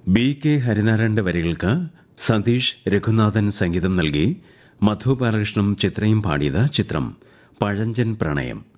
B K ഹരിനാരായണന്റെ വരികൾക്ക് സതീഷ് രഘുനാഥൻ സംഗീതം നൽകി മധു ബാലകൃഷ്ണനും ചിത്രയും പാടിയത് ചിത്രം പഴഞ്ചൻ പ്രണയം.